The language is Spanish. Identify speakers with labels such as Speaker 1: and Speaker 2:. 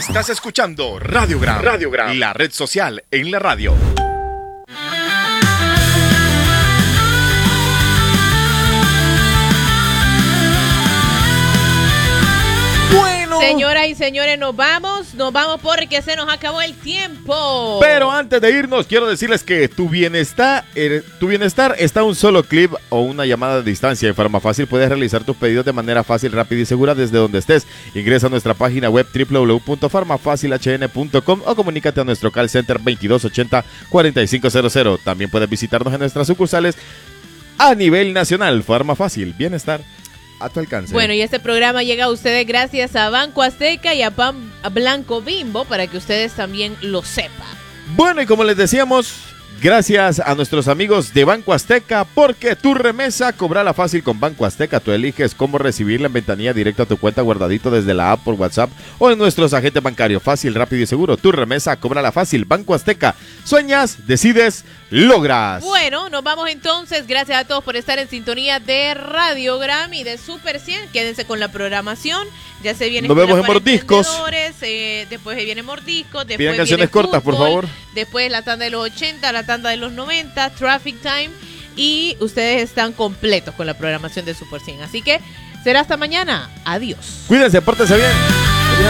Speaker 1: Estás escuchando Radiogram, la red social en la radio.
Speaker 2: Señoras y señores, nos vamos porque se nos acabó el tiempo.
Speaker 3: Pero antes de irnos, quiero decirles que tu bienestar está a un solo clip o una llamada de distancia. En Farmafácil puedes realizar tus pedidos de manera fácil, rápida y segura desde donde estés. Ingresa a nuestra página web www.farmafacilhn.com o comunícate a nuestro call center 2280-4500. También puedes visitarnos en nuestras sucursales a nivel nacional. Farmafácil, bienestar a tu alcance.
Speaker 2: Bueno, y este programa llega a ustedes gracias a Banco Azteca y a Pan Blanco Bimbo, para que ustedes también lo sepan.
Speaker 3: Bueno, y como les decíamos, gracias a nuestros amigos de Banco Azteca, porque tu remesa cobrala fácil con Banco Azteca. Tú eliges cómo recibirla en ventanilla directa a tu cuenta, guardadito desde la app por WhatsApp o en nuestros agentes bancarios. Fácil, rápido y seguro. Tu remesa cobrala fácil. Banco Azteca. Sueñas, decides, logras.
Speaker 2: Bueno, nos vamos entonces. Gracias a todos por estar en sintonía de Radiogram y de Super 100. Quédense con la programación. Ya se viene.
Speaker 3: Nos vemos en Mordiscos.
Speaker 2: Después se viene Mordiscos.
Speaker 3: Piden canciones cortas, por favor.
Speaker 2: Después la tanda de los 80, la tanda de los 90, Traffic Time. Y ustedes están completos con la programación de Super 100. Así que será hasta mañana. Adiós.
Speaker 3: Cuídense, pórtense bien.